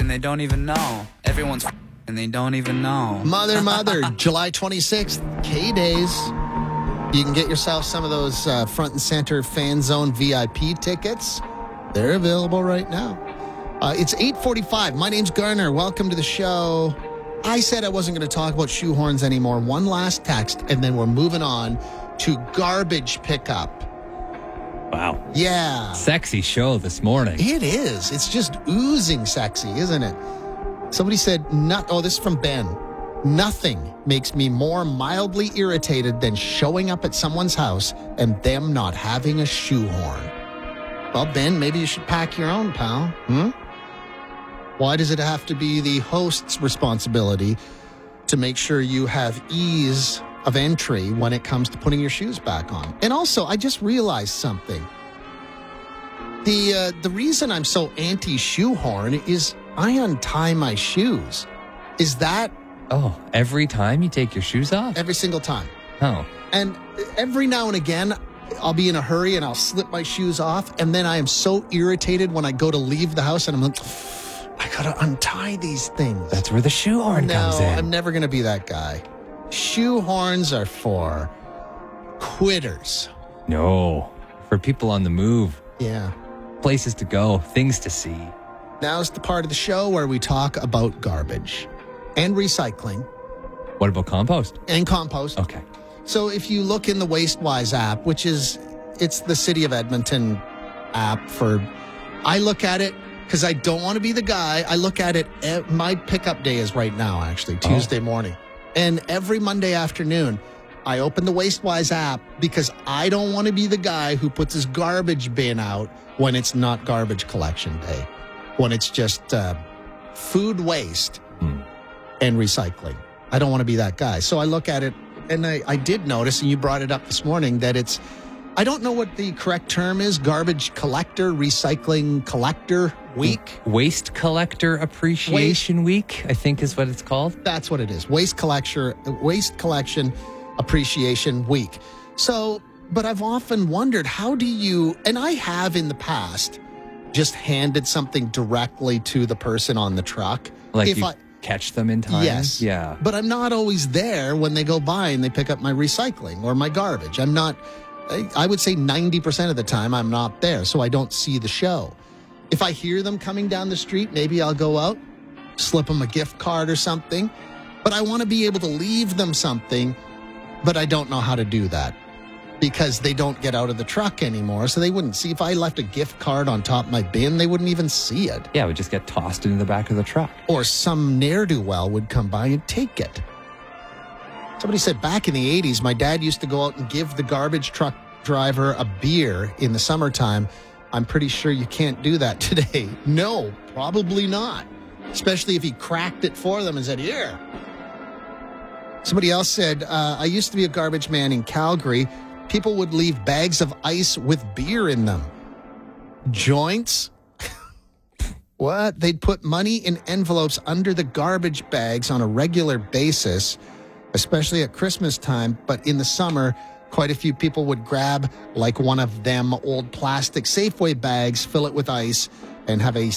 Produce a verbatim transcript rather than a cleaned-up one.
and they don't even know. Everyone's and they don't even know. Mother, mother, July twenty-sixth, K-Days. You can get yourself some of those uh, front and center fan zone V I P tickets. They're available right now. Uh, it's eight forty-five. My name's Garner. Welcome to the show. I said I wasn't going to talk about shoehorns anymore. One last text, and then we're moving on to garbage pickup. Wow. Yeah. Sexy show this morning. It is. It's just oozing sexy, isn't it? Somebody said, not, oh, this is from Ben. Nothing makes me more mildly irritated than showing up at someone's house and them not having a shoehorn. Well, Ben, maybe you should pack your own, pal. Hmm? Why does it have to be the host's responsibility to make sure you have ease of entry when it comes to putting your shoes back on? And also, I just realized something. The uh, the reason I'm so anti-shoehorn is I untie my shoes. Is that Oh, every time you take your shoes off? every single time? Oh. And every now and again, I'll be in a hurry and I'll slip my shoes off. And then I am so irritated when I go to leave the house and I'm like, I gotta untie these things. That's where the shoehorn no, comes in. I'm never gonna be that guy. Shoehorns are for quitters. No. For people on the move. Yeah. Places to go. Things to see. Now's the part of the show where we talk about garbage and recycling What about compost? and compost. Okay. So if you look in the WasteWise app, which is, it's the City of Edmonton app for, I look at it because I don't want to be the guy. I look at it, eh, my pickup day is right now, actually, Tuesday morning. And every Monday afternoon, I open the WasteWise app because I don't want to be the guy who puts his garbage bin out when it's not garbage collection day, when it's just uh, food waste Hmm. and recycling. I don't want to be that guy. So I look at it, and I, I did notice, and you brought it up this morning, that it's, I don't know what the correct term is, garbage collector, recycling collector week. Waste Collector Appreciation Week, I think is what it's called. That's what it is. Waste collector, waste collection appreciation week. So, but I've often wondered, how do you, and I have in the past, just handed something directly to the person on the truck. Like if you I, catch them in time? Yes. Yeah. But I'm not always there when they go by and they pick up my recycling or my garbage. I'm not, I, I would say ninety percent of the time I'm not there, so I don't see the show. If I hear them coming down the street, maybe I'll go out, slip them a gift card or something. But I want to be able to leave them something, but I don't know how to do that because they don't get out of the truck anymore. So they wouldn't see. If I left a gift card on top of my bin, they wouldn't even see it. Yeah, it would just get tossed into the back of the truck. Or some ne'er-do-well would come by and take it. Somebody said back in the eighties, my dad used to go out and give the garbage truck driver a beer in the summertime. I'm pretty sure you can't do that today. No, probably not. Especially if he cracked it for them and said, here. Somebody else said, uh, I used to be a garbage man in Calgary. People would leave bags of ice with beer in them. Joints? What? They'd put money in envelopes under the garbage bags on a regular basis, especially at Christmas time. But in the summer, quite a few people would grab like one of them old plastic Safeway bags, fill it with ice, and have a